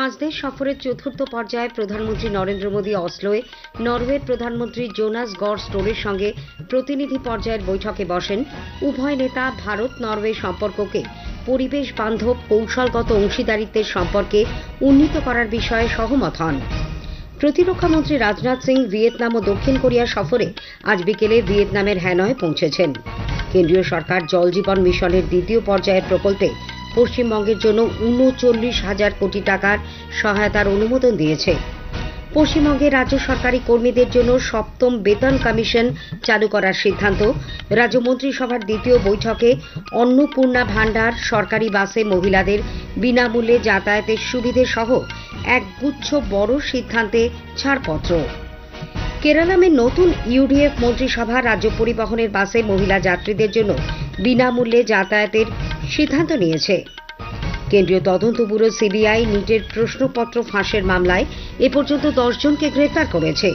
পাঁচ দেশ সফরের চতুর্থ পর্যায়ে প্রধানমন্ত্রী নরেন্দ্র মোদী অসলোয় নরওয়ের প্রধানমন্ত্রী জোনাস গর স্টোরের সঙ্গে প্রতিনিধি পর্যায়ের বৈঠকে বসেন। উভয় নেতা ভারত নরওয়ে সম্পর্ককে পরিবেশ বান্ধব কৌশলগত অংশীদারিত্বের সম্পর্কে উন্নীত করার বিষয়ে সহমত হন। প্রতিরক্ষামন্ত্রী রাজনাথ সিং ভিয়েতনাম ও দক্ষিণ কোরিয়া সফরে আজ বিকেলে ভিয়েতনামের হ্যানয়ে পৌঁছেছেন। কেন্দ্রীয় সরকার জল জীবন মিশনের দ্বিতীয় পর্যায়ের প্রকল্পে পশ্চিমবঙ্গের জন্য ৩৯,০০০ কোটি টাকার সহায়তার অনুমোদন দিয়েছে। পশ্চিমবঙ্গের রাজ্য সরকারি কর্মীদের জন্য সপ্তম বেতন কমিশন চালু করার সিদ্ধান্ত। রাজ্য মন্ত্রিসভার দ্বিতীয় বৈঠকে অন্নপূর্ণা ভাণ্ডার, সরকারি বাসে মহিলাদের বিনামূল্যে যাতায়াতের সুবিধে সহ একগুচ্ছ বড় সিদ্ধান্তে ছাড়পত্র। কেরালামে নতুন ইউডিএফ মন্ত্রিসভা রাজ্য পরিবহনের বাসে মহিলা যাত্রীদের জন্য বিনামূল্যে যাতায়াতের সিদ্ধান্ত নিয়েছে। কেন্দ্রীয় তদন্ত ব্যুরো সিবিআই নিটের প্রশ্নপত্র ফাঁসের মামলায় এ পর্যন্ত 10 জনকে গ্রেফতার করেছে।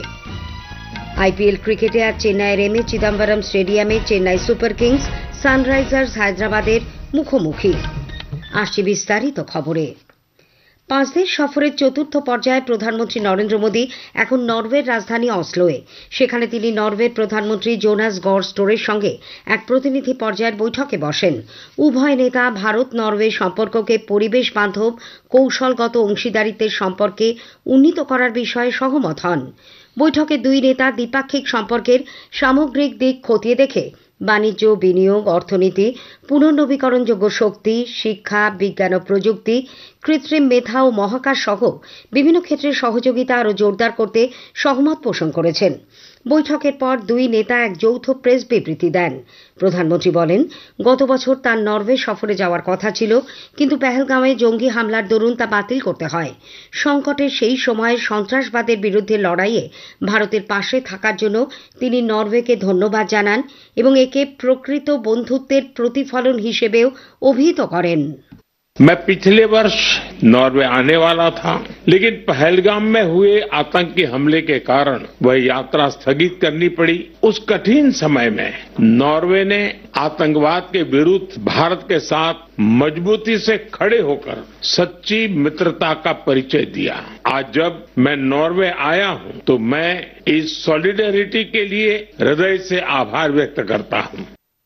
আইপিএল ক্রিকেটে আজ চেন্নাইয়ের এম এ চিদম্বরম স্টেডিয়ামে চেন্নাই সুপার কিংস সানরাইজার্স হায়দ্রাবাদের মুখোমুখি। আসছে বিস্তারিত খবরে। পাঁচ দেশ সফরের চতুর্থ পর্যায়ে প্রধানমন্ত্রী নরেন্দ্র মোদী এখন নরওয়ের রাজধানী অসলোয়ে। সেখানে তিনি নরওয়ের প্রধানমন্ত্রী জোনাস গর স্টোরের সঙ্গে এক প্রতিনিধি পর্যায়ের বৈঠকে বসেন। উভয় নেতা ভারত নরওয়ে সম্পর্ককে পরিবেশ বান্ধব কৌশলগত অংশীদারিত্বের সম্পর্কে উন্নীত করার বিষয়ে সহমত হন। বৈঠকে দুই নেতা দ্বিপাক্ষিক সম্পর্কের সামগ্রিক দিক খতিয়ে দেখে বাণিজ্য, বিনিয়োগ, অর্থনীতি, পুনর্নবীকরণযোগ্য শক্তি, শিক্ষা, বিজ্ঞান ও প্রযুক্তি, কৃত্রিম মেধা ও মহাকাশ সহ বিভিন্ন ক্ষেত্রে সহযোগিতা আরও জোরদার করতে সহমত পোষণ করেছেন। বৈঠকের পর দুই নেতা এক যৌথ প্রেস বিবৃতি দেন। প্রধানমন্ত্রী বলেন, গত বছর তার নরওয়ে সফরে যাওয়ার কথা ছিল, কিন্তু পেহেলগাঁওয়ে জঙ্গি হামলার দরুন তা বাতিল করতে হয়। সংকটের সেই সময়ে সন্ত্রাসবাদের বিরুদ্ধে লড়াইয়ে ভারতের পাশে থাকার জন্য তিনি নরওয়েকে ধন্যবাদ জানান এবং একে প্রকৃত বন্ধুত্বের প্রতিফলন হিসেবেও অভিহিত করেন। मैं पिछले वर्ष नॉर्वे आने वाला था, लेकिन पहलगाम में हुए आतंकी हमले के कारण वह यात्रा स्थगित करनी पड़ी। उस कठिन समय में नॉर्वे ने आतंकवाद के विरुद्ध भारत के साथ मजबूती से खड़े होकर सच्ची मित्रता का परिचय दिया। आज जब मैं नॉर्वे आया हूं, तो मैं इस सॉलिडेरिटी के लिए हृदय से आभार व्यक्त करता हूं।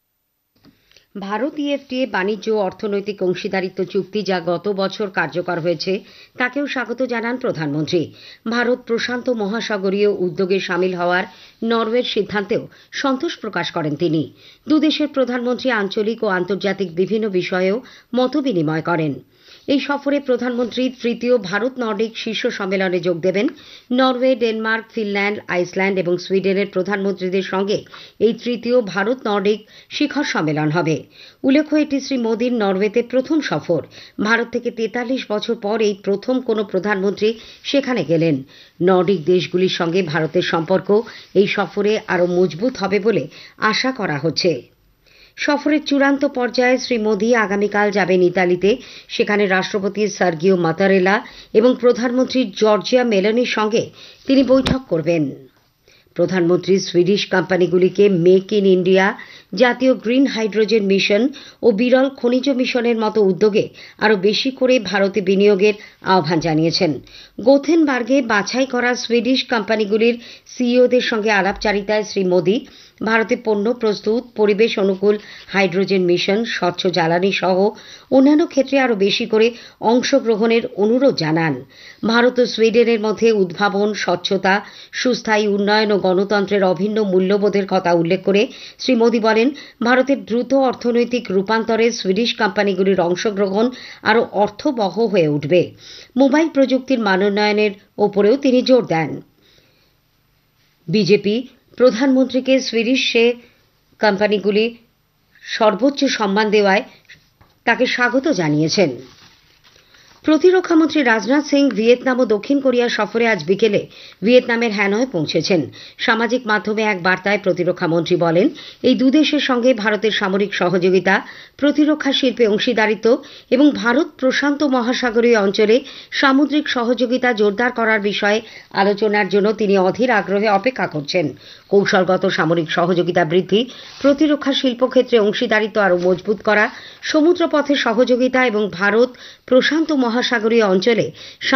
ভারত ইএফটিএ বাণিজ্য ও অর্থনৈতিক অংশীদারিত্ব চুক্তি যা গত বছর কার্যকর হয়েছে তাকেও স্বাগত জানান প্রধানমন্ত্রী। ভারত প্রশান্ত মহাসাগরীয় উদ্যোগে সামিল হওয়ার নরওয়ের সিদ্ধান্তেও সন্তোষ প্রকাশ করেন তিনি। দুদেশের প্রধানমন্ত্রী আঞ্চলিক ও আন্তর্জাতিক বিভিন্ন বিষয়েও মতবিনিময় করেন। এই সফরে প্রধানমন্ত্রী তৃতীয় ভারত নর্ডিক শীর্ষ সম্মেলনে যোগ দেবেন। নরওয়ে, ডেনমার্ক, ফিনল্যান্ড, আইসল্যান্ড এবং সুইডেনের প্রধানমন্ত্রীদের সঙ্গে এই তৃতীয় ভারত নর্ডিক শিখর সম্মেলন হবে। উল্লেখ্য, এটি শ্রী মোদীর নরওয়েতে প্রথম সফর। ভারত থেকে 43 বছর পর এই প্রথম কোনো প্রধানমন্ত্রী সেখানে গেলেন। নর্ডিক দেশগুলির সঙ্গে ভারতের সম্পর্ক এই সফরে আরও মজবুত হবে বলে আশা করা হচ্ছে। সফরের চূড়ান্ত পর্যায়ে শ্রী মোদী আগামীকাল যাবেন ইতালিতে। সেখানে রাষ্ট্রপতি সার্গিও মাতারেলা এবং প্রধানমন্ত্রী জর্জিয়া মেলোনির সঙ্গে তিনি বৈঠক করবেন। প্রধানমন্ত্রী সুইডিশ কোম্পানিগুলিকে মেক ইন ইন্ডিয়া, জাতীয় গ্রিন হাইড্রোজেন মিশন ও বিরল খনিজ মিশনের মতো উদ্যোগে আরও বেশি করে ভারতে বিনিয়োগের আহ্বান জানিয়েছেন। গোথেনবার্গে বাছাই করা সুইডিশ কোম্পানিগুলির সিইওদের সঙ্গে আলাপচারিতায় শ্রী মোদী ভারতে পণ্য প্রস্তুত, পরিবেশ অনুকূল হাইড্রোজেন মিশন, স্বচ্ছ জ্বালানি সহ অন্যান্য ক্ষেত্রে আরও বেশি করে অংশগ্রহণের অনুরোধ জানান। ভারত ও সুইডেনের মধ্যে উদ্ভাবন, স্বচ্ছতা, সুস্থায়ী উন্নয়ন ও গণতন্ত্রের অভিন্ন মূল্যবোধের কথা উল্লেখ করে শ্রী মোদী বলেন, ভারতের দ্রুত অর্থনৈতিক রূপান্তরে সুইডিশ কোম্পানিগুলির অংশগ্রহণ আরও অর্থবহ হয়ে উঠবে। মোবাইল প্রযুক্তির মানোন্নয়নের ওপরেও তিনি জোর দেন। বিজেপি প্রধানমন্ত্রীকে সুইডিশে কোম্পানিগুলি সর্বোচ্চ সম্মান দেওয়ায় তাকে স্বাগত জানিয়েছেন। প্রতিরক্ষামন্ত্রী রাজনাথ সিং ভিয়েতনাম ও দক্ষিণ কোরিয়া সফরে আজ বিকেলে ভিয়েতনামের হ্যানয়ে পৌঁছেছেন। সামাজিক মাধ্যমে এক বার্তায় প্রতিরক্ষামন্ত্রী বলেন, এই দুদেশের সঙ্গে ভারতের সামরিক সহযোগিতা, প্রতিরক্ষা শিল্পে অংশীদারিত্ব এবং ভারত প্রশান্ত মহাসাগরীয় অঞ্চলে সামুদ্রিক সহযোগিতা জোরদার করার বিষয়ে আলোচনার জন্য তিনি অধীর আগ্রহে অপেক্ষা করছেন। কৌশলগত সামরিক সহযোগিতা বৃদ্ধি, প্রতিরক্ষা শিল্পক্ষেত্রে অংশীদারিত্ব আরও মজবুত করা, সমুদ্রপথে সহযোগিতা এবং ভারত প্রশান্ত মহাসাগরীয় অঞ্চলে